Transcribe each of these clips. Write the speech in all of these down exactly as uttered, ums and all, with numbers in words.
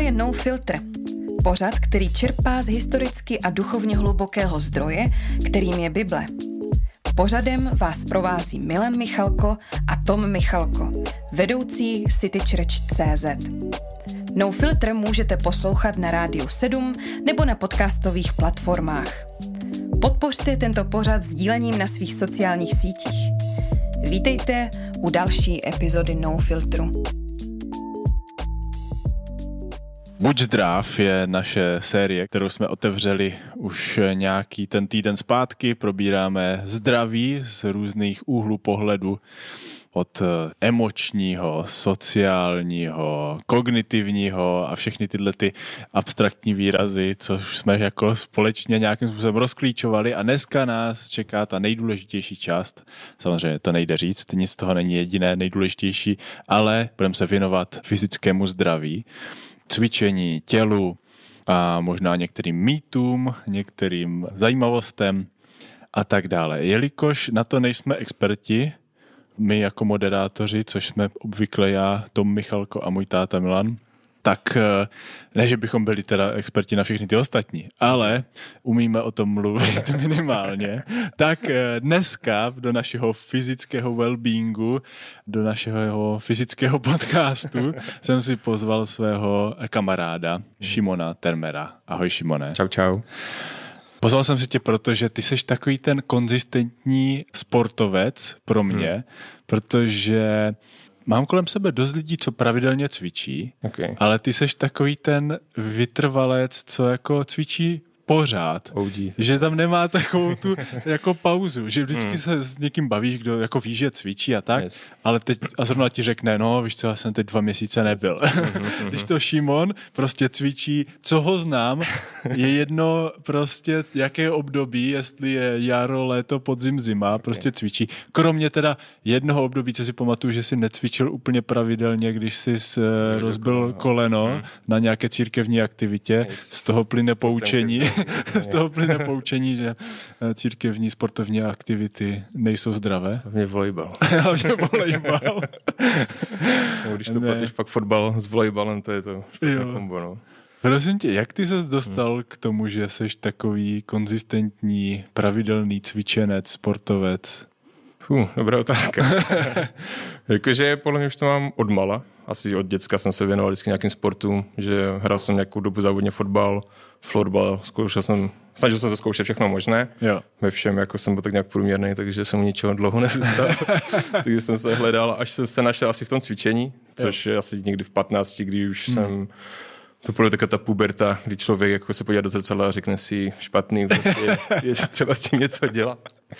je No Filter. Pořad, který čerpá z historicky a duchovně hlubokého zdroje, kterým je Bible. Pořadem vás provází Milan Michalko a Tom Michalko, vedoucí City Church tečka cé zet. No Filter můžete poslouchat na Rádiu sedm nebo na podcastových platformách. Podpořte tento pořad sdílením na svých sociálních sítích. Vítejte u další epizody No Filtru. Buď zdrav je naše série, kterou jsme otevřeli už nějaký ten týden zpátky. Probíráme zdraví z různých úhlů pohledu, od emočního, sociálního, kognitivního a všechny tyhle ty abstraktní výrazy, co jsme jako společně nějakým způsobem rozklíčovali, a dneska nás čeká ta nejdůležitější část. Samozřejmě to nejde říct, nic z toho není jediné nejdůležitější, ale budeme se věnovat fyzickému zdraví, cvičení, tělu a možná některým mýtům, některým zajímavostem a tak dále. Jelikož na to nejsme experti, my jako moderátoři, což jsme obvykle já, Tom Michalko a můj táta Milan, tak ne, že bychom byli teda experti na všechny ty ostatní, ale umíme o tom mluvit minimálně, tak dneska do našeho fyzického wellbeingu, do našeho fyzického podcastu jsem si pozval svého kamaráda Šimona Termera. Ahoj, Šimone. Čau, čau. Pozval jsem si tě, protože ty seš takový ten konzistentní sportovec pro mě, hmm. protože mám kolem sebe dost lidí, co pravidelně cvičí, okay. ale ty seš takový ten vytrvalec, co jako cvičí pořád. O G. Že tam nemá takovou tu jako pauzu, že vždycky hmm. se s někým bavíš, kdo jako ví, že cvičí a tak, yes. ale teď a zrovna ti řekne, no víš co, já jsem teď dva měsíce nebyl. Když to Šimon prostě cvičí, co ho znám, je jedno prostě jaké období, jestli je jaro, léto, podzim, zima, prostě okay. cvičí. Kromě teda jednoho období, co si pamatuju, že si necvičil úplně pravidelně, když jsi rozbil koleno hmm. na nějaké církevní aktivitě, yes. z toho plyne poučení. Z toho plyne poučení, že církevní sportovní aktivity nejsou zdravé. Hlavně volejbal. Hlavně volejbal. No, když to platíš pak fotbal s volejbalem, to je to špatné kombo. No. Prosím tě, jak ty ses dostal hmm. k tomu, že seš takový konzistentní, pravidelný cvičenec, sportovec? Fuh, dobrá otázka. Jakože podle mě už to mám odmala. Asi od děcka jsem se věnoval vždycky nějakým sportům, že hrál jsem nějakou dobu závodně fotbal, florbal, zkoušel jsem, snažil jsem se zkoušet všechno možné. Jo. Ve všem, jako jsem byl tak nějak průměrný, takže jsem ničeho dlouho nezůstal. Takže jsem se hledal, až jsem se našel asi v tom cvičení, což jo. je asi někdy v patnácti, kdy už hmm. jsem... To bude taková ta puberta, kdy člověk jako se podívá do zrcadla a řekne si špatný, prostě je třeba s tím něco dělat.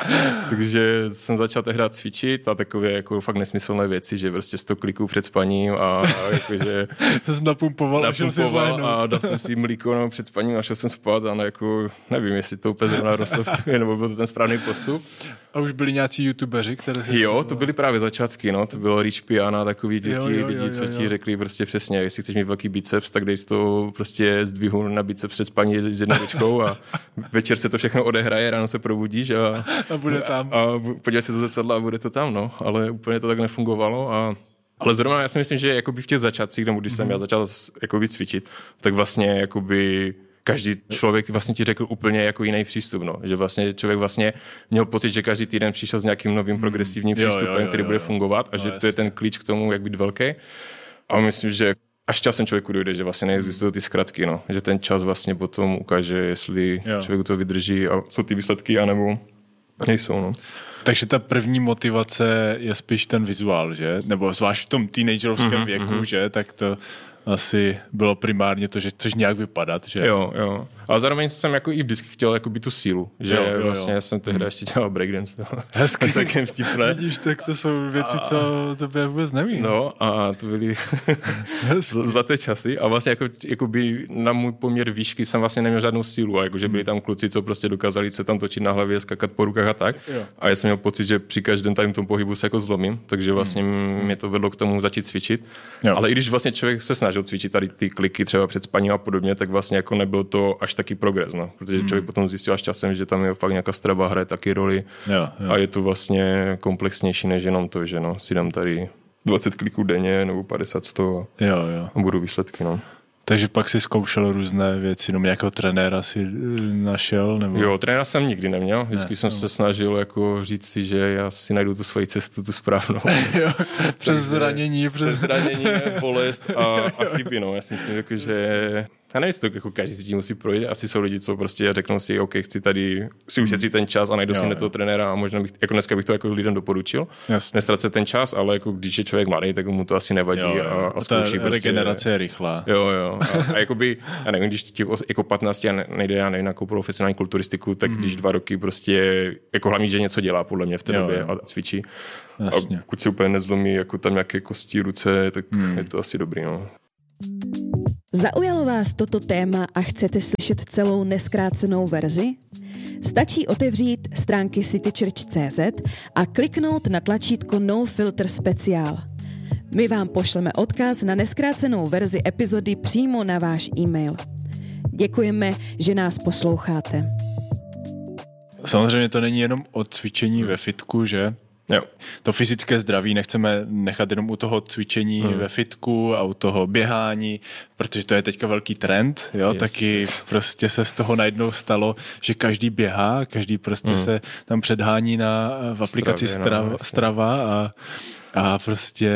Takže jsem začal tehdy cvičit a takové jako fakt nesmyslné věci, že prostě sto kliků před spaním a, a jakože... To jsi napumpoval a šel si zléhnout. A dal jsem si mlíko no, před spaním a šel jsem spát a jako nevím, jestli to úplně zrovna rostlo v tom, nebo byl to ten správný postup. A už byli nějací youtubeři, které se... Jo, to byly právě začátky, no, to bylo Rich Piana, takový děti, jo, jo, lidi, jo, jo, co ti jo. řekli prostě přesně, jestli chceš mít velký biceps, tak dej to prostě zdvihu na biceps před spaní s jednou ručkou a večer se to všechno odehraje, ráno se probudíš a, a bude tam. A, a podívej se do zrcadla a bude to tam, no, ale úplně to tak nefungovalo a ale zrovna já si myslím, že jakoby v těch začátcích, když jsem mm-hmm. já začal jakoby cvičit, tak vlastně jakoby každý člověk vlastně ti řekl úplně jako jiný přístup, no. Že vlastně člověk vlastně měl pocit, že každý týden přišel s nějakým novým progresivním mm. přístupem, jo, jo, jo, který bude fungovat a no, že jasný. To je ten klíč k tomu, jak být velký. A myslím, že až časem člověku dojde, že vlastně neexistují ty zkratky, no. Že ten čas vlastně potom ukáže, jestli jo. člověku to vydrží a jsou ty výsledky, anebo nejsou, no. Takže ta první motivace je spíš ten vizuál, že? Nebo zvlášť v tom teenagerovském mm-hmm, věku, mm-hmm. že? Tak to asi bylo primárně to, že chceš nějak vypadat, že? Jo, jo. Ale zároveň jsem jako i vždycky chtěl jako by tu sílu, že jo, jo, vlastně jo. jsem tehdy ještě dělal breakdance. No. Hezky. Tak jen vtipné. Vidíš, tak to jsou věci, co tebe vůbec nevím. No a to byly zlaté časy a vlastně jako, jako by na můj poměr výšky jsem vlastně neměl žádnou sílu a jakože byli tam kluci, co prostě dokázali se tam točit na hlavě, skakat po rukách a tak. Jo. A já jsem měl pocit, že při každém tady tom pohybu se jako zlomím, takže vlastně hmm. mě to vedlo k tomu začít cvičit. Jo. Ale i když vlastně člověk se snažil cvičit tady ty kliky třeba před spaním a podobně, tak vlastně jako nebylo to až taky progres, no. Protože člověk hmm. potom zjistil až časem, že tam je fakt nějaká strava, hraje taky roli jo, jo. a je to vlastně komplexnější než jenom to, že no, si dám tady dvacet kliků denně nebo padesát, sto a, jo, jo. a budou výsledky, no. Takže pak si zkoušel různé věci, no nějakého trenéra si našel? Nebo... Jo, trenéra jsem nikdy neměl, vždycky ne, jsem no. se snažil jako říct si, že já si najdu tu svoji cestu, tu správnou. jo, přes zranění. Přes... přes zranění, bolest a, a chyby, no. Já si myslím, jako, že... Já nevím, to jako každý si tím musí projít. Asi jsou lidi, co prostě řeknou si, OK, chci tady si ušetřit ten čas a najdu jo, si na toho trenéra a možná bych, jako dneska bych to jako lidem doporučil. Nestracet ten čas, ale jako když je člověk mladý, tak mu to asi nevadí jo, jo. a, a zkouší. Ta regenerace prostě, je rychlá. Jo, jo. A, a jakoby, já nevím, když těch jako patnáct a nejde, já nevím, na profesionální kulturistiku, tak mm. když dva roky prostě, jako hlavně, že něco dělá podle mě v té jo, době jo. a cvičí. Jasně. A pokud se úplně nezlomí jako tam nějaké kosti, ruce, tak mm. je to asi dobrý, no. Zaujalo vás toto téma a chcete slyšet celou nezkrácenou verzi? Stačí otevřít stránky citychurch tečka cé zet a kliknout na tlačítko No Filter Speciál. My vám pošleme odkaz na nezkrácenou verzi epizody přímo na váš e-mail. Děkujeme, že nás posloucháte. Samozřejmě to není jenom o cvičení ve fitku, že? Jo. To fyzické zdraví nechceme nechat jenom u toho cvičení hmm. ve fitku a u toho běhání, protože to je teďka velký trend, jo, yes. taky prostě se z toho najednou stalo, že každý běhá, každý prostě hmm. se tam předhání na, v aplikaci Stravě, Strava, no, Strava a a prostě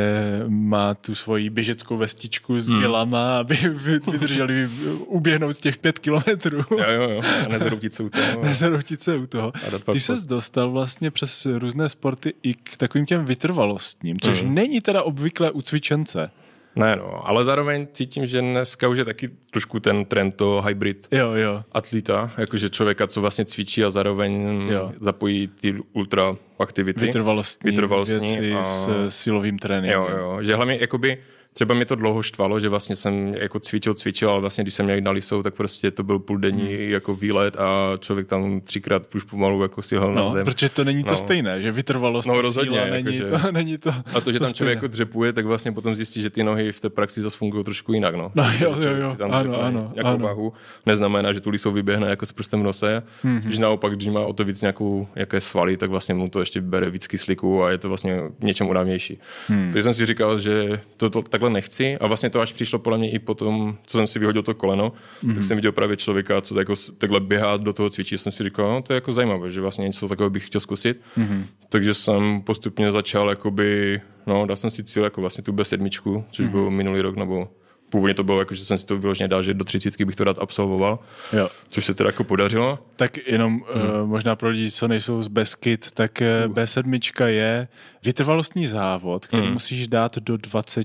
má tu svoji běžeckou vestičku s gilama, aby vydrželi uběhnout těch pět kilometrů. Jo, jo, jo. A nezroutit se u toho. Nezroutit se u toho. Ty ses dostal vlastně přes různé sporty i k takovým těm vytrvalostním, což hmm. není teda obvyklé u cvičence. Ne, no, ale zároveň cítím, že dneska už je taky trošku ten trend toho hybrid jo, jo. atleta, jakože člověka, co vlastně cvičí a zároveň jo. zapojí ty ultra aktivity. Vytrvalostní, vytrvalostní věci a... s silovým tréninkem. Jo, jo, že hlavně jakoby třeba mě to dlouho štvalo, že vlastně jsem jako cvičil, cvičil, ale vlastně když jsem měl jít na Lisou, tak prostě to byl půldenní hmm. jako výlet a člověk tam třikrát už pomalu jako si hal no, na zem. Protože to není to no. stejné, že vytrvalost no, a rozhodně, síla jako není, že... to, není to. A to, že to tam člověk jako dřepuje, tak vlastně potom zjistí, že ty nohy v té praxi zase fungují trošku jinak. No, no jo, jo, jo. Tam ano, ano, nějakou ano. váhu, neznamená, že tu Lisou vyběhne jako s prstem v nose. Hmm. Spíš naopak, když má o to víc nějakou jaké svaly, tak vlastně mu to ještě bere víc kyslíku a je to vlastně něčem unavnější. Hmm. Takže jsem si říkal, že to, to takhle nechci a vlastně to až přišlo podle mě i potom, co jsem si vyhodil to koleno, mm-hmm. tak jsem viděl právě člověka, co jako, takhle běhá do toho cvičí. Jsem si říkal, no, to je jako zajímavé, že vlastně něco takového bych chtěl zkusit. Mm-hmm. Takže jsem postupně začal jakoby, no, dal jsem si cíl jako vlastně tu bé sedm, což mm-hmm. byl minulý rok, nebo původně to bylo jako, že jsem si to vyloženě dal, že do třicítky bych to rád absolvoval, jo. což se teda jako podařilo. Tak jenom hmm. uh, možná pro lidi, co nejsou z Beskyd, tak uh. bé sedm je vytrvalostní závod, který hmm. musíš dát do dvacet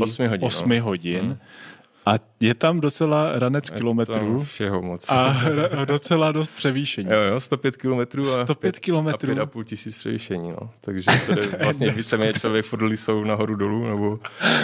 osm hodin. hodin. Hmm. A je tam docela ranec je kilometrů. Všeho moc. A docela dost převýšení. Jo, jo, sto pět kilometrů a sto pět kilometrů. A pět a půl tisíc převýšení, no. Takže to je vlastně víceméně člověk furt Lisou nahoru dolů, nebo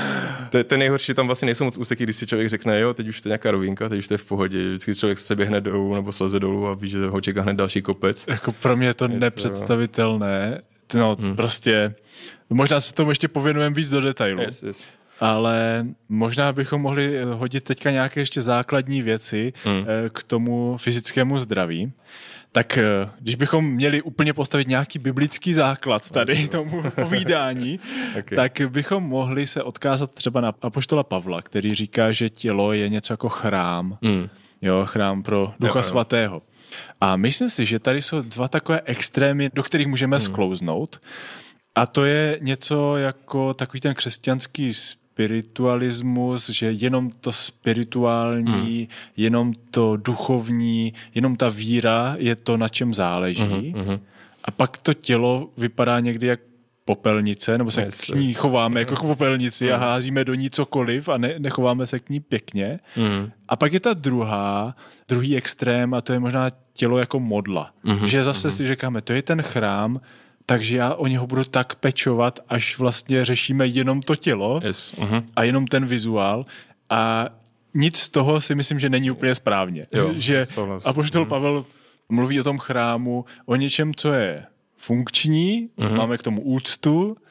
to je ten nejhorší, tam vlastně nejsou moc úseky, když si člověk řekne, jo, teď už to je nějaká rovinka, teď už to je v pohodě. Vždycky člověk se běhne dolů nebo sleze dolů a ví, že ho čeká hned další kopec. Jako pro mě je to je nepředstavitelné. To, no, hmm. prostě možná se tomu ještě pověnujeme víc do detailu. Yes, yes. Ale možná bychom mohli hodit teďka nějaké ještě základní věci hmm. k tomu fyzickému zdraví. Tak když bychom měli úplně postavit nějaký biblický základ tady tomu povídání, okay. tak bychom mohli se odkázat třeba na apoštola Pavla, který říká, že tělo je něco jako chrám. Hmm. Jo, chrám pro Ducha jo, Svatého. A myslím si, že tady jsou dva takové extrémy, do kterých můžeme hmm. sklouznout. A to je něco jako takový ten křesťanský spiritualismus, že jenom to spirituální, hmm. jenom to duchovní, jenom ta víra je to, na čem záleží. Hmm, hmm. A pak to tělo vypadá někdy jak popelnice, nebo se yes, k ní chováme yes. jako k popelnici hmm. a házíme do ní cokoliv a ne, nechováme se k ní pěkně. Hmm. A pak je ta druhá, druhý extrém a to je možná tělo jako modla. Hmm. Že zase hmm. si říkáme, to je ten chrám, takže já o něho budu tak pečovat, až vlastně řešíme jenom to tělo yes. uh-huh. a jenom ten vizuál a nic z toho si myslím, že není úplně správně. Jo, že apoštol uh-huh. Pavel mluví o tom chrámu, o něčem, co je funkční, uh-huh. máme k tomu úctu,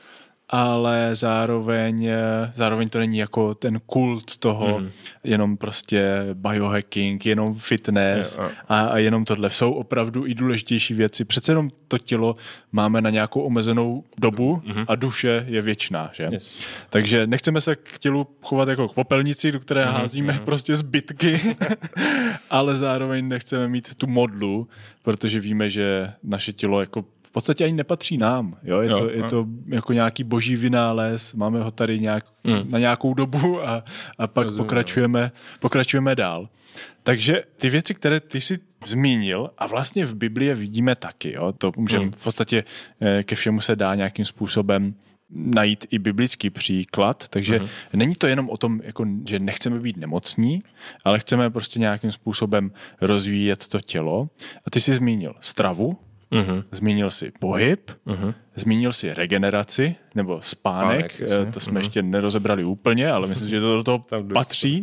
ale zároveň, zároveň to není jako ten kult toho, mm. jenom prostě biohacking, jenom fitness yeah, a, a jenom tohle. Jsou opravdu i důležitější věci. Přece jenom to tělo máme na nějakou omezenou dobu mm-hmm. a duše je věčná, že? Yes. Takže nechceme se k tělu chovat jako k popelnici, do které mm-hmm. házíme prostě zbytky, ale zároveň nechceme mít tu modlu, protože víme, že naše tělo jako v podstatě ani nepatří nám. Jo? Je, jo, to, je to jako nějaký boží vynález, máme ho tady nějak, mm. na nějakou dobu a, a pak Rozumím, pokračujeme, pokračujeme dál. Takže ty věci, které ty jsi zmínil a vlastně v Biblii vidíme taky. Jo? To můžeme mm. v podstatě ke všemu se dá nějakým způsobem najít i biblický příklad, takže uh-huh. není to jenom o tom, jako, že nechceme být nemocní, ale chceme prostě nějakým způsobem rozvíjet to tělo. A ty jsi zmínil stravu, uh-huh. zmínil jsi pohyb, uh-huh. zmínil jsi regeneraci, nebo spánek, Pánek, to jsme uh-huh. ještě nerozebrali úplně, ale myslím, že to do toho patří.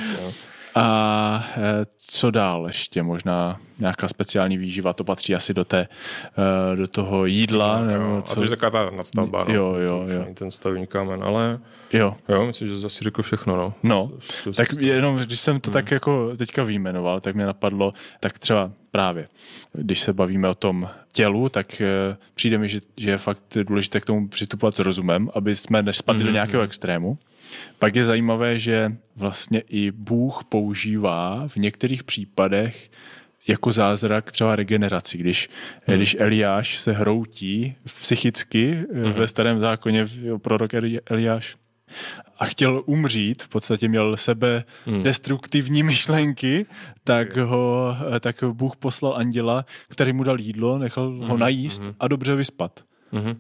A co dál ještě? Možná nějaká speciální výživa, to patří asi do, té, do toho jídla. Jo, nebo jo. co... A to je taková ta nadstavba, no. Jo, jo, jo. Ten stavební kámen, ale jo, jo myslím, že zase řekl všechno. No, no to, to, tak to, jenom, když jsem to hmm. tak jako teďka vyjmenoval, tak mě napadlo, tak třeba právě, když se bavíme o tom tělu, tak přijde mi, že, že je fakt důležité k tomu přistupovat s rozumem, aby jsme nespadli hmm. do nějakého extrému. Pak je zajímavé, že vlastně i Bůh používá v některých případech jako zázrak třeba regeneraci. Když, hmm. když Eliáš se hroutí psychicky hmm. ve Starém zákoně, prorok Eliáš, a chtěl umřít, v podstatě měl sebe hmm. destruktivní myšlenky, tak ho tak Bůh poslal anděla, který mu dal jídlo, nechal hmm. ho najíst hmm. a dobře vyspat. Hmm.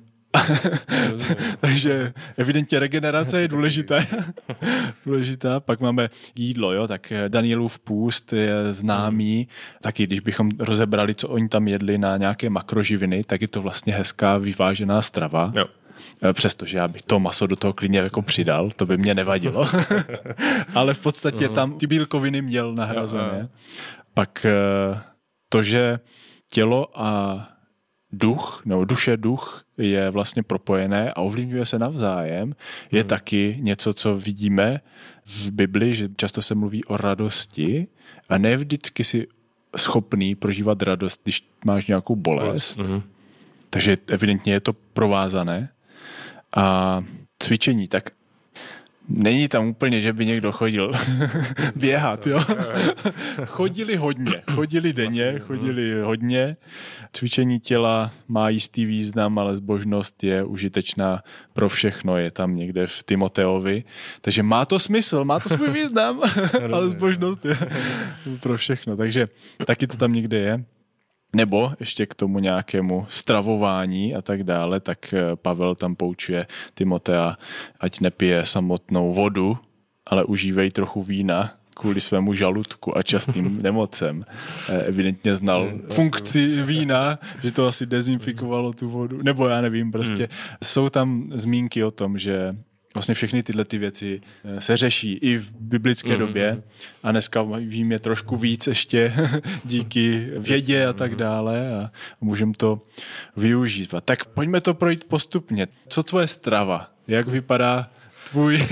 Takže evidentně regenerace je důležitá. důležitá. Pak máme jídlo, jo, tak Danielův půst je známý. Taky když bychom rozebrali, co oni tam jedli na nějaké makroživiny, tak je to vlastně hezká vyvážená strava. Jo. Přestože já bych to maso do toho klidně jako přidal, to by mě nevadilo. Ale v podstatě tam ty bílkoviny měl nahrazené. Pak to, že tělo a duch, nebo duše, duch je vlastně propojené a ovlivňuje se navzájem, je hmm. taky něco, co vidíme v Bibli, že často se mluví o radosti a ne vždycky si schopný prožívat radost, když máš nějakou bolest. Hmm. Takže evidentně je to provázané. A cvičení, tak není tam úplně, že by někdo chodil běhat, jo. Chodili hodně, chodili denně, chodili hodně. Cvičení těla má jistý význam, ale zbožnost je užitečná pro všechno, je tam někde v Timoteovi. Takže má to smysl, má to svůj význam, ale zbožnost je pro všechno. Takže taky to tam někde je. Nebo ještě k tomu nějakému stravování a tak dále, tak Pavel tam poučuje Timotea, ať nepije samotnou vodu, ale užívej trochu vína kvůli svému žaludku a častým nemocem. Evidentně znal funkci vína, že to asi dezinfikovalo tu vodu, nebo já nevím, prostě. Jsou tam zmínky o tom, že vlastně všechny tyhle ty věci se řeší i v biblické mm-hmm. době a dneska vím je trošku víc ještě díky vědě a tak dále a můžeme to využívat. Tak pojďme to projít postupně. Co tvoje strava? Jak vypadá tvůj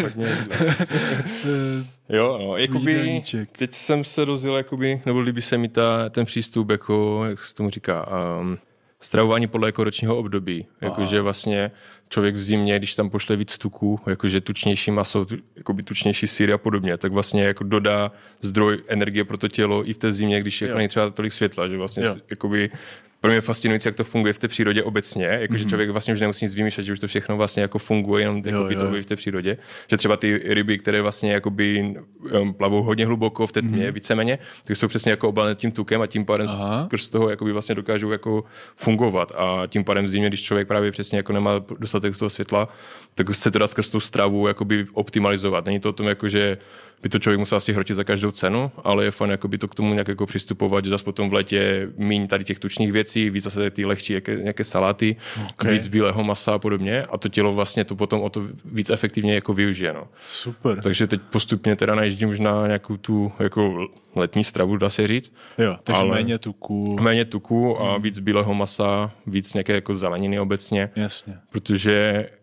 Jo, no, jakoby, teď jsem se rozjel, jakoby, nebo líbí se mi ta, ten přístup, jako, jak se tomu říká, um, stravování podle jako ročního období. Jakože vlastně člověk v zimě, když tam pošle víc tuků, jakože tučnější maso, jakoby tučnější sýry a podobně, tak vlastně jako dodá zdroj energie pro to tělo i v té zimě, když je není třeba tolik světla, že vlastně jakoby pro mě je fascinující, jak to funguje v té přírodě obecně, jakože mm-hmm. člověk vlastně už nemusí nic vymýšlet, že už to všechno vlastně jako funguje, jenom jakoby to v té přírodě. Že třeba ty ryby, které vlastně jakoby um, plavou hodně hluboko v té tmě, mm-hmm. víceméně, tak jsou přesně jako obalené tím tukem a tím pádem skrz toho jakoby vlastně dokážou jako fungovat. A tím pádem v zimě, když člověk právě přesně jako nemá dostatek toho světla, tak se to dá skrz tu stravu jakoby optimalizovat. Není to o tom, jako, že by to člověk musel asi hrotit za každou cenu, ale je fajn jakoby to k tomu nějak jako přistupovat, že zase potom v létě míň tady těch tučných věcí, víc zase ty lehčí jaké, nějaké saláty, okay. víc bílého masa a podobně a to tělo vlastně to potom o to víc efektivně jako využije. No. Super. Takže teď postupně teda najíždím už na nějakou tu jako letní stravu, dá se říct. Jo, takže méně tuků. Méně tuků a hmm. víc bílého masa, víc nějaké jako zeleniny obecně. Jasně. Protože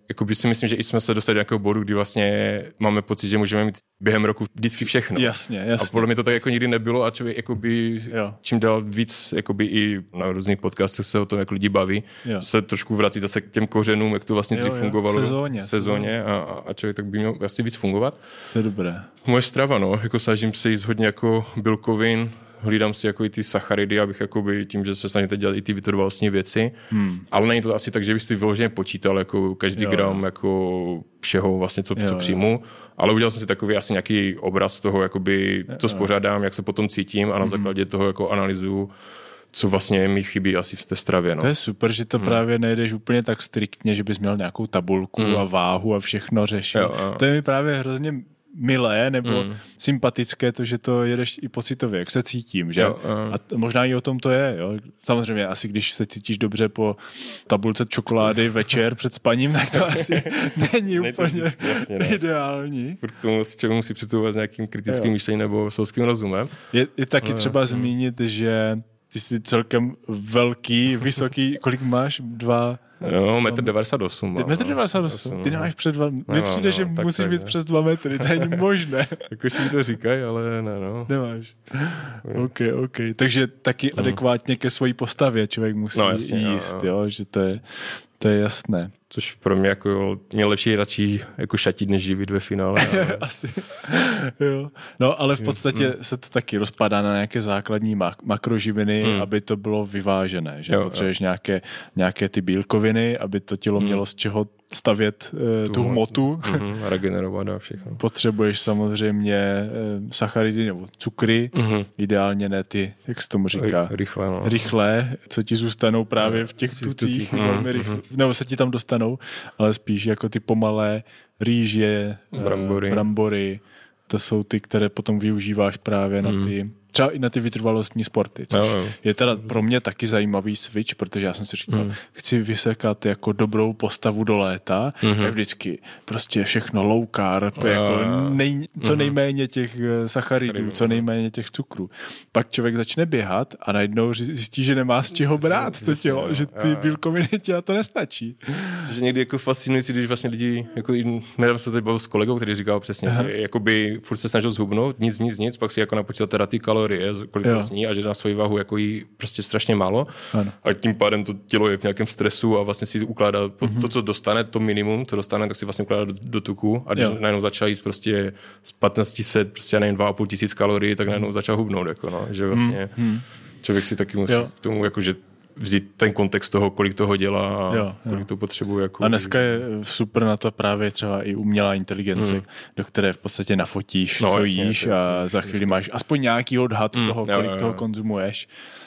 jakoby si myslím, že i jsme se dostali do nějakého bodu, kdy vlastně máme pocit, že můžeme mít během roku vždycky všechno. Jasně, jasně. A podle mě to tak jako nikdy nebylo a člověk jakoby jo. čím dál víc jakoby i na různých podcastech se o tom, jak lidi baví, jo. se trošku vrací zase k těm kořenům, jak to vlastně dřív fungovalo. Sezóně. V sezóně a, a člověk tak by měl asi víc fungovat. To je dobré. Moje strava, no, jako snažím se jíst hodně jako bílkovin, hlídám si jako i ty sacharidy, abych jakoby tím, že se snažím teď dělat i ty vytrvalostní věci, hmm. ale není to asi tak, že bych si vyloženě počítal jako každý jo. gram jako všeho vlastně, co, jo, co přijmu, ale udělal jsem si takový asi nějaký obraz toho, jakoby, co spořádám, jak se potom cítím a na základě toho jako analyzuju, co vlastně mi chybí asi v té stravě. No. To je super, že to hmm. právě nejdeš úplně tak striktně, že bys měl nějakou tabulku hmm. a váhu a všechno řešil. Jo, jo. To je mi právě hrozně milé nebo mm. sympatické to, že to jedeš i pocitově, jak se cítím, že? Jo, um. A t- možná i o tom to je, jo? Samozřejmě asi když se cítíš dobře po tabulce čokolády večer před spaním, tak to asi není úplně vždycky, jasně, ne? ideální. Furt k tomu člověk musí přistupovat s nějakým kritickým myšlením nebo selským rozumem. Je, je taky no, třeba no. zmínit, že ty jsi celkem velký, vysoký, kolik máš? Dva... Jo, metr devadesát osm. Metr devadesát osm. Ty nemáš před dva... Mně přijde, no, že musíš být přes dva metry, to není možné. Jako si mi to říkají, ale ne, no. Nemáš. OK, OK. Takže taky hmm. adekvátně ke svojí postavě člověk musí no, jasně, jíst, jo, jo. jo, že to je, to je jasné. Což pro mě jako mě lepší radši jako šatit, než živit ve finále. Ale... Asi. Jo. No, ale v podstatě hmm. se to taky rozpadá na nějaké základní mak- makroživiny, hmm. aby to bylo vyvážené. Že jo, potřebuješ jo. Nějaké, nějaké ty bílkoviny, aby to tělo hmm. mělo z čeho stavět uh, tu, tu hmotu. Mm-hmm, regenerovat a všechno. Potřebuješ samozřejmě uh, sacharidy nebo cukry, mm-hmm. ideálně ne ty, jak se tomu říká? Rychlé, no. Rychlé, co ti zůstanou právě v těch tucích, mm-hmm. velmi rychle. Nebo se ti tam dostanou, ale spíš jako ty pomalé rýže, brambory. Uh, brambory. To jsou ty, které potom využíváš právě mm. na ty třeba i na ty vytrvalostní sporty, což jo, jo. je teda pro mě taky zajímavý switch, protože já jsem si říkal, mm. chci vysekat jako dobrou postavu do léta, mm-hmm. tak vždycky prostě všechno low carb, jo, jako nej, co mm-hmm. nejméně těch sacharidů, co nejméně těch cukrů. Pak člověk začne běhat a najednou zjistí, že nemá z čeho brát to tělo, jo, že ty jo, bílkoviny tě na to nestačí. Že někdy jako fascinující, když vlastně lidi, jako nedávno se tady bavil s kolegou, který říkal přesně, aha. že jakoby furt se snažil zhubnout, nic, nic, nic, pak si jako napočítal teda ty kalorie, kolik to sní a že na svoji váhu jako jí prostě strašně málo. Ano. A tím pádem to tělo je v nějakém stresu a vlastně si ukládá mm-hmm. to, co dostane, to minimum, co dostane, tak si vlastně ukládá do, do tuku a když jo. najednou začal jíst prostě z patnáct set, prostě já nevím, dva a půl tisíc kalorií, tak najednou začal hubnout, jako no, že vlastně mm-hmm. člověk si taky musí jo. k tomu, jakože vzít ten kontext toho, kolik toho dělá a jo, kolik jo. to potřebuje. Jako... A dneska je super na to právě třeba i umělá inteligence, mm. do které v podstatě nafotíš, no, co jasně, jíš to, a za chvíli máš aspoň nějaký odhad mm, toho, kolik jo, jo. toho konzumuješ.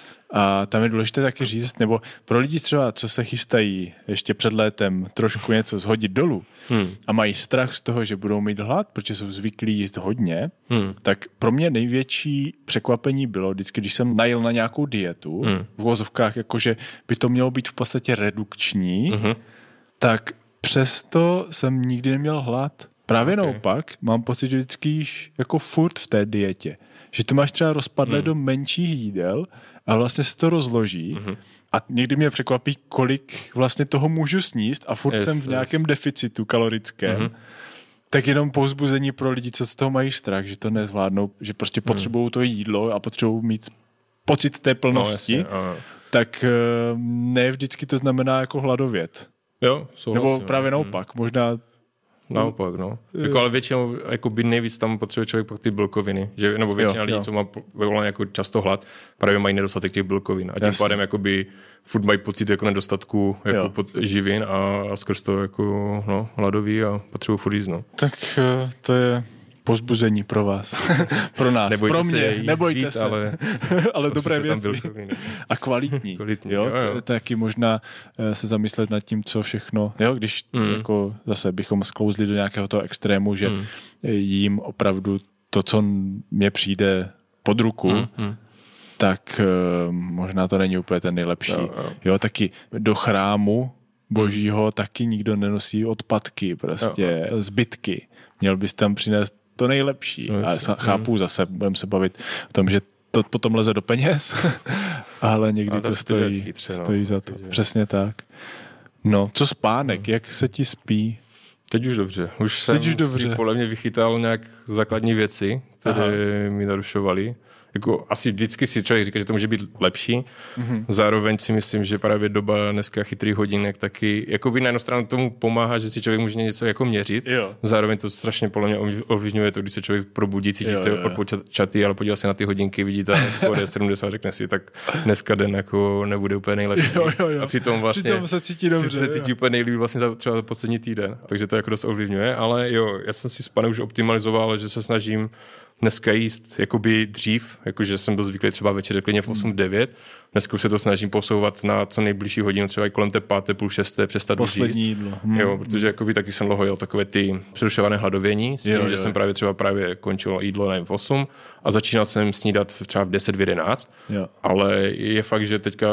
A tam je důležité taky říct, nebo pro lidi třeba, co se chystají ještě před létem trošku něco zhodit dolů hmm. a mají strach z toho, že budou mít hlad, protože jsou zvyklí jíst hodně, hmm. tak pro mě největší překvapení bylo vždycky, když jsem najel na nějakou dietu, hmm. v uvozovkách, jakože by to mělo být v podstatě redukční, hmm. tak přesto jsem nikdy neměl hlad. Právě okay. naopak, mám pocit, že vždycky jíš jako furt v té dietě. Že to máš třeba rozpadlé hmm. do menších jídel a vlastně se to rozloží mm-hmm. a někdy mě překvapí, kolik vlastně toho můžu sníst a furt yes, jsem v nějakém yes. deficitu kalorickém. Mm-hmm. Tak jenom povzbuzení pro lidi, co z toho mají strach, že to nezvládnou, že prostě mm. potřebují to jídlo a potřebují mít pocit té plnosti, no, jasně, tak ne vždycky to znamená jako hladovět. Jo, souhlasím. Nebo právě naopak, možná naopak, no. Jako, ale většinou jako by nejvíc tam potřebuje člověk pak ty bílkoviny, že nebo většina jo, lidí, jo. co má vyvolaný jako často hlad, právě mají nedostatek těch bílkovin a tím Jasně. pádem jakoby furt mají pocit jako nedostatku jako pod živin a, a skrz to jako no, hladoví a potřebují furt jíst, no. Tak to je povzbuzení pro vás, pro nás, nebojte pro mě, se nebojte víc, se, ale, ale dobré věci a kvalitní, kvalitní jo, jo, jo. taky možná se zamyslet nad tím, co všechno, jo, když mm. jako zase bychom sklouzli do nějakého toho extrému, že mm. jím opravdu to, co mě přijde pod ruku, mm. Mm. tak uh, možná to není úplně ten nejlepší. Jo, jo. jo taky do chrámu božího mm. taky nikdo nenosí odpadky, prostě jo. zbytky. Měl bys tam přinést to nejlepší. No, a chápu zase, budeme se bavit o tom, že to potom leze do peněz, ale někdy to stojí, chytře, stojí no. za to. Takže... Přesně tak. No, co spánek? Hmm. Jak se ti spí? Teď už dobře. Už jsem už dobře. si podle mě vychytal nějak základní věci, které Aha. mi narušovaly. Jako asi vždycky si člověk říká, že to může být lepší. Mm-hmm. Zároveň si myslím, že právě doba dneska chytrých hodinek taky, jako by na jednu stranu tomu pomáhá, že si člověk může něco jako měřit. Jo. Zároveň to strašně podle mě ovlivňuje to, když se člověk probudí, cítí jo, se odpočatý, ale podívá se na ty hodinky, vidí tam skoro sedmdesát, řekne si, tak dneska den jako nebude úplně nejlepší. Jo, jo, jo. A přitom vlastně přitom se cítí dobře. Se cítí úplně nejlíp vlastně za třeba za poslední týden. Takže to jako dost ovlivňuje, ale jo, já jsem si spánek už optimalizoval, že se snažím dneska jíst jakoby dřív, jakože jsem byl zvyklý třeba večer klidně v osm devět. Dneska už se to snažím posouvat na co nejbližší hodinu, třeba i kolem té páté, půl šesté, přestat poslední jíst. Jídlo. Hmm. Jo, protože jakoby taky jsem dlouho jel takové ty přerušované hladovění, s tím, jo, že jo. jsem právě třeba právě končil jídlo nevím, v osm a začínal jsem snídat třeba v deset, v jedenáct. Jo. Ale je fakt, že teďka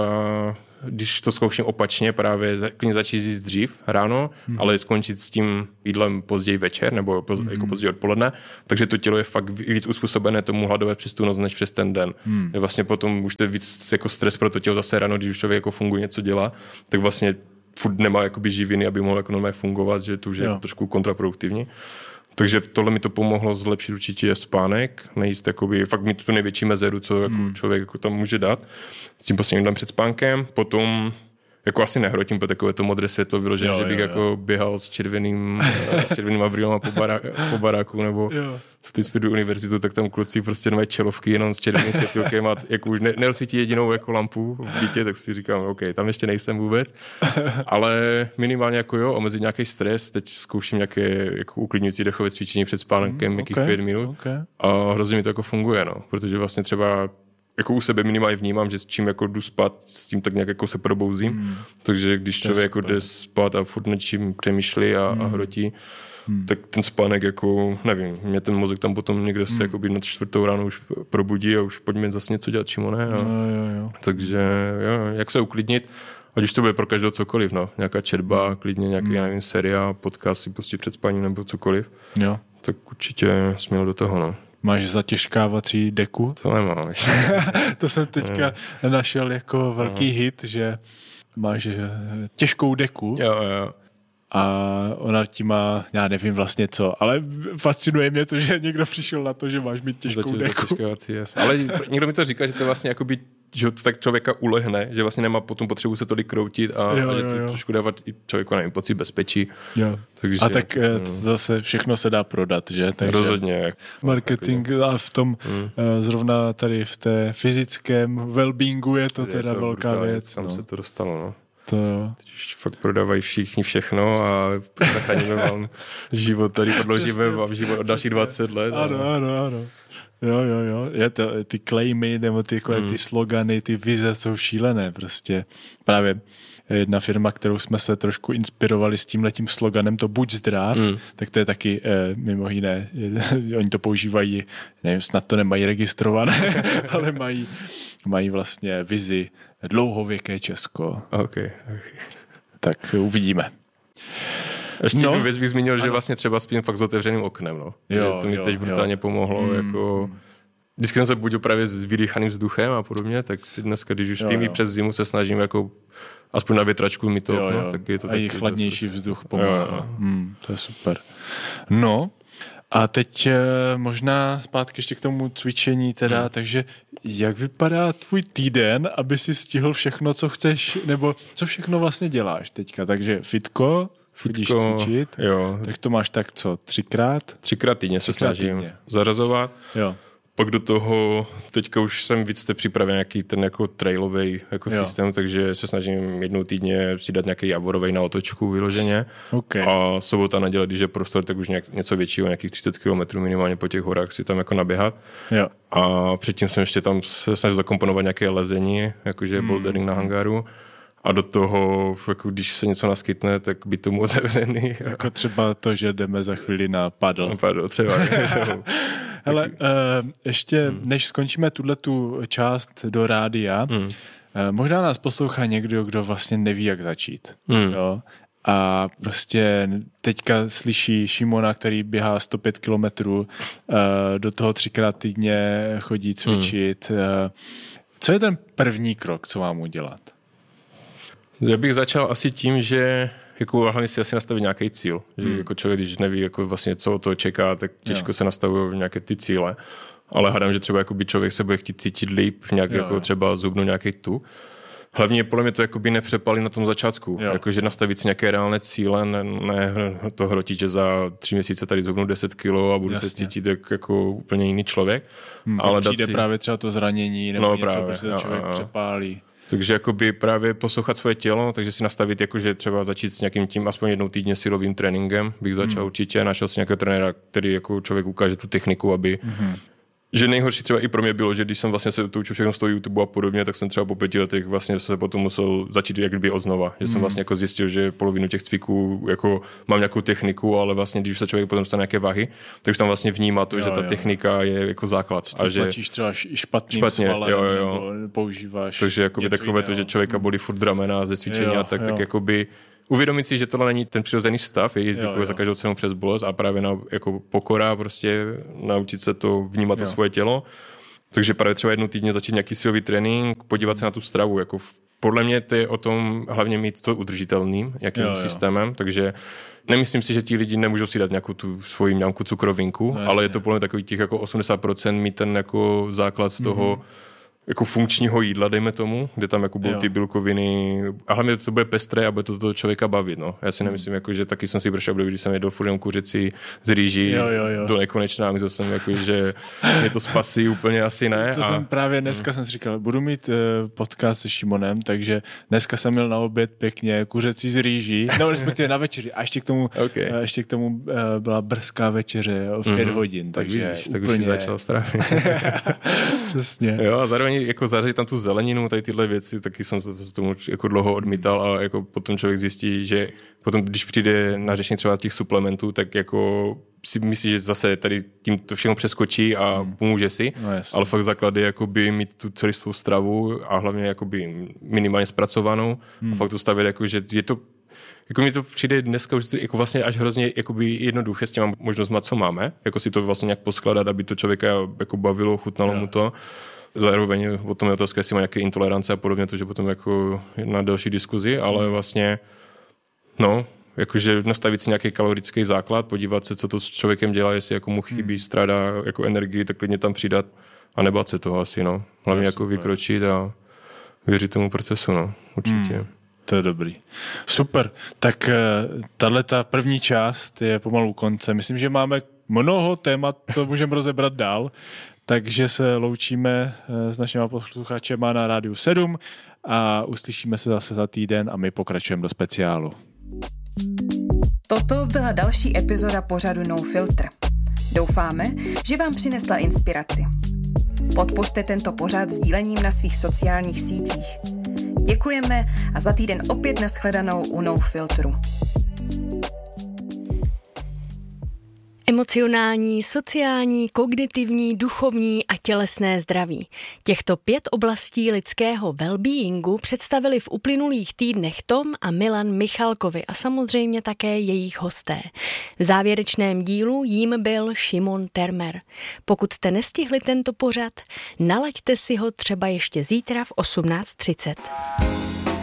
když to zkouším opačně, právě klidně začít jíst dřív ráno, hmm. ale skončit s tím jídlem později večer nebo poz, hmm. jako později odpoledne, takže to tělo je fakt víc uspůsobené tomu hladovat přes tu noc než přes ten den. Hmm. Vlastně potom už to je víc jako stres pro to tělo zase ráno, když už člověk jako funguje, něco dělá, tak vlastně furt nemá jakoby živiny, aby mohl jako normálně fungovat, že to už je jako trošku kontraproduktivní. Takže tohle mi to pomohlo zlepšit určitě spánek, nejíst jakoby, fakt mi tu největší mezeru, co jako hmm. člověk jako tam může dát. S tím posledním dnem před spánkem, potom jako asi nehrotím po takové to modré světlo vyložené, že bych jo, jo. jako běhal s červeným, s červenýma brýlema po, bará, po baráku, nebo jo. co teď studuju univerzitu, tak tam kluci prostě nové čelovky jenom s červeným světilkem a jako už ne, neosvítí jedinou jako lampu v bytě, tak si říkám, OK, tam ještě nejsem vůbec, ale minimálně jako jo, omezit nějaký stres, teď zkouším nějaké jako uklidňující dechové cvičení před spánkem, jakých mm, okay, pět minut okay. a hrozně mi to jako funguje, no, protože vlastně třeba jako u sebe minimálně vnímám, že s čím jako jdu spát, s tím tak nějak jako se probouzím. Hmm. Takže když člověk jako jde spát a furt nad čím přemýšlí a, hmm. a hrotí, hmm. tak ten spánek jako, nevím, mě ten mozek tam potom někde se hmm. jako by na čtvrtou ráno už probudí a už pojďme zase něco dělat, čím ne. A, no, jo, jo. Takže jo, jak se uklidnit, ať už to bude pro každého cokoliv, no. Nějaká četba, hmm. klidně nějaký, hmm. já nevím, seriál, podcast si pustit před spaním nebo cokoliv. Jo. Tak určitě směl do toho, no. Máš zatěžkávací deku? To nemám. To jsem teďka ne. našel jako velký no. hit, že máš těžkou deku. Jo, jo. A ona ti má, já nevím vlastně co, ale fascinuje mě to, že někdo přišel na to, že máš mít těžkou Zatěž, deku. Zatěžkávací, yes. Ale někdo mi to říká, že to vlastně jakoby, že to tak člověka ulehne, že vlastně nemá potom potřebu se tolik kroutit a, jo, a že to jo. trošku dávat i člověku, nevím, pocit bezpečí. Jo. Takže, a tak no. zase všechno se dá prodat, že? Takže rozhodně. Marketing a v tom hmm. zrovna tady v té fyzickém wellbeingu je to je teda to velká brutálně, věc. Tam no. se to dostalo, no. To jo. Teď už fakt prodávají všichni všechno a zachráníme vám život, tady podložíme vám život od dalších dvacet let. Ano, ano, ano. Jo, jo, jo. Je to, ty claimy nebo ty, hmm. ty slogany, ty vize jsou šílené prostě. Právě jedna firma, kterou jsme se trošku inspirovali s tímhletím sloganem, to buď zdrav, hmm. tak to je taky eh, mimo jiné, oni to používají, nevím, snad to nemají registrované, ale mají, mají vlastně vizi dlouhověké Česko. Okay, okay. Tak uvidíme. Ještě no. jednu věc bych zmínil, že ano. vlastně třeba spím fakt s otevřeným oknem. No. Jo, to mi jo, teď brutálně jo. pomohlo. Mm. Jako... Vždycky jsem se budil právě s vydýchaným vzduchem a podobně, tak dneska, když už spím jo, jo. i přes zimu, se snažím jako aspoň na větračku mi to okno. Tak je to a taky, i chladnější to vzduch pomáhá. Hmm, to je super. No a teď možná zpátky ještě k tomu cvičení teda, hmm. takže jak vypadá tvůj týden, aby si stihl všechno, co chceš, nebo co všechno vlastně děláš teďka, takže fitko, chodíš cvičit, jo. tak to máš tak co, třikrát? Třikrát týdně se snažím týdně. zařazovat. Jo. Pak do toho, teďka už jsem víc připraven nějaký ten jako trailový jako systém, takže se snažím jednou týdně si dát nějaký javorovej na otočku vyloženě. Okay. A sobota, neděle, když je prostor, tak už nějak, něco většího, nějakých třicet kilometrů minimálně po těch horách si tam jako naběhat. Jo. A předtím jsem ještě tam se snažil zakomponovat nějaké lezení, jakože hmm. bouldering na hangáru. A do toho, jako když se něco naskytne, tak být tomu otevřený. Jako třeba to, že jdeme za chvíli na paddle. Na paddle, třeba. Hele, uh, ještě hmm. než skončíme tuhletu část do rádia, hmm. uh, možná nás poslouchá někdo, kdo vlastně neví, jak začít. Hmm. Jo? A prostě teďka slyší Šimona, který běhá sto pět kilometrů, uh, do toho třikrát týdně chodí cvičit. Hmm. Uh, co je ten první krok, co mám udělat? Já bych začal asi tím, že jako hlavně si asi nastavit nějaký cíl. Že hmm. jako člověk, když neví jako vlastně, co to čeká, tak těžko jo. se nastavují nějaké ty cíle. Ale hádám, že třeba jakoby člověk se bude chtít cítit líp, nějak jo, jako jo. třeba zubnu nějaký tu. Hlavně podle mě to jakoby nepřepálí na tom začátku. Jakože nastavit si nějaké reálné cíle, ne, ne to hrotit, že za tři měsíce tady zhubnu deset kilo a budu Jasně. se cítit jak, jako úplně jiný člověk. Hmm, ale přijde si... právě třeba to zranění nebo no, něco, právě, protože to člověk a, přepálí. Takže jakoby právě poslouchat svoje tělo, takže si nastavit, jakože třeba začít s nějakým tím aspoň jednou týdně silovým tréninkem, bych začal hmm. určitě, našel si nějakého trenéra, který jako člověk ukáže tu techniku, aby hmm. Že nejhorší třeba i pro mě bylo, že když jsem vlastně se to učil všechno z toho YouTube a podobně, tak jsem třeba po pěti letech vlastně se potom musel začít jak kdyby odznova. Že mm. jsem vlastně jako zjistil, že polovinu těch cviků jako mám nějakou techniku, ale vlastně když se člověk potom stane nějaké váhy, tak už tam vlastně vnímá to, jo, že ta jo. technika je jako základ. Že a že tlačíš třeba špatným špatně, svalem, jo, jo. nebo používáš. Takže jakoby takové to, že člověka bolí furt ramena ze cvičení a tak, jo. tak jakoby uvědomit si, že tohle není ten přirozený stav, je jít jako za každou cenu přes bolest a právě na, jako pokora prostě naučit se to vnímat to svoje tělo. Takže právě třeba jednou týdně začít nějaký silový trénink, podívat se na tu stravu. Jako v, podle mě to je o tom hlavně mít to udržitelným jakým jo, jo. systémem, takže nemyslím si, že ti lidi nemůžou si dát nějakou tu svoji nějakou cukrovinku, no, ale je to podle mě takový těch jako osmdesát procent mít ten jako základ z toho mm-hmm. jako funkčního jídla, dejme tomu, kde tam jako budou ty bílkoviny a hlavně to bude pestré a bude to toho člověka bavit, no. Já si nemyslím, jako, že taky jsem si prošel období, když jsem jedl furt jenom kuřecí z rýží jo, jo, jo. do nekonečna a myslel jsem, jako, že mě to spasí úplně asi ne. To a... jsem právě dneska hmm. jsem si říkal, budu mít uh, podcast se Šimonem, takže dneska jsem měl na oběd pěkně kuřecí z rýží, no respektive na večeři a ještě k tomu, okay. uh, ještě k tomu uh, byla brzká večeře jo, v pět mm-hmm. hodin, takže tak, vidíš, tak úplně... už si začal správně. Přesně. Jo, a zároveň jako zařadit tam tu zeleninu, tady tyhle věci, taky jsem se, se tomu jako dlouho odmítal a jako potom člověk zjistí, že potom, když přijde na řešení třeba těch suplementů, tak jako si myslí, že zase tady tím to všechno přeskočí a hmm. pomůže si, no, ale fakt základ je jakoby mít tu celistvou stravu a hlavně jakoby minimálně zpracovanou hmm. a fakt to stavit jako, že je to jako mi to přijde dneska už jako vlastně až hrozně jakoby jednoduché s těma možnostma, co máme, jako si to vlastně nějak poskladat, aby to člověka jako bavilo, chutnalo no. mu to. Zároveň potom je otázka, jestli má nějaké intolerance a podobně, to, že potom jako na další diskuzi, ale vlastně no, jakože nastavit si nějaký kalorický základ, podívat se, co to s člověkem dělá, jestli jako mu chybí, strádá jako energii, tak klidně tam přidat a nebát se toho asi, no. Hlavně jako vykročit a věřit tomu procesu, no, určitě. Hmm. To je dobrý. Super. Tak tahleta první část je pomalu konce. Myslím, že máme mnoho témat, co můžeme rozebrat dál, takže se loučíme s našimi posluchačema na Rádiu sedm a uslyšíme se zase za týden a my pokračujeme do speciálu. Toto byla další epizoda pořadu No Filter. Doufáme, že vám přinesla inspiraci. Podpořte tento pořad sdílením na svých sociálních sítích. Děkujeme a za týden opět nashledanou u No Filtru. Emocionální, sociální, kognitivní, duchovní a tělesné zdraví. Těchto pět oblastí lidského well-beingu představili v uplynulých týdnech Tom a Milan Michalkovi a samozřejmě také jejich hosté. V závěrečném dílu jím byl Šimon Termer. Pokud jste nestihli tento pořad, nalaďte si ho třeba ještě zítra v osmnáct třicet.